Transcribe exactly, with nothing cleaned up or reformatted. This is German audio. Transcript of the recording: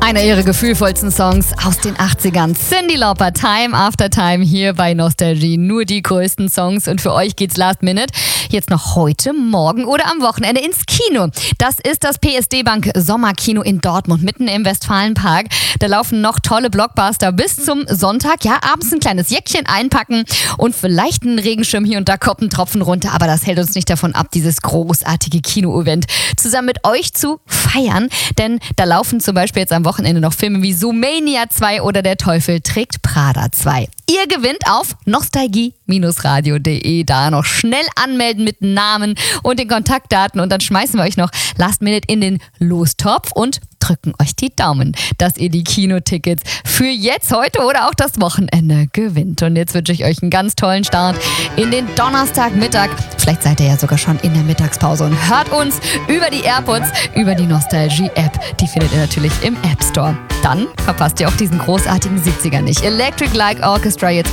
Einer ihrer gefühlvollsten Songs aus den achtzigern. Cyndi Lauper, Time After Time hier bei Nostalgie. Nur die größten Songs und für euch geht's Last Minute. Jetzt noch heute, morgen oder am Wochenende ins Kino. Das ist das P S D Bank Sommerkino in Dortmund, mitten im Westfalenpark. Da laufen noch tolle Blockbuster bis zum Sonntag. Ja, abends ein kleines Jäckchen einpacken und vielleicht einen Regenschirm hier und da kommt ein Tropfen runter. Aber das hält uns nicht davon ab, dieses großartige Kino-Event zusammen mit euch zu feiern. Denn da laufen zum Beispiel jetzt am Wochenende noch Filme wie Zoomania zwei oder Der Teufel trägt Prada zwei. Ihr gewinnt auf nostalgie radio punkt de. Da noch schnell anmelden mit Namen und den Kontaktdaten und dann schmeißen wir euch noch Last Minute in den Lostopf und drücken euch die Daumen, dass ihr die Kinotickets für jetzt, heute oder auch das Wochenende gewinnt. Und jetzt wünsche ich euch einen ganz tollen Start in den Donnerstagmittag. Vielleicht seid ihr ja sogar schon in der Mittagspause und hört uns über die AirPods, über die Nostalgie-App. Die findet ihr natürlich im App Store. Dann verpasst ihr auch diesen großartigen siebziger nicht. Electric Light Orchestra jetzt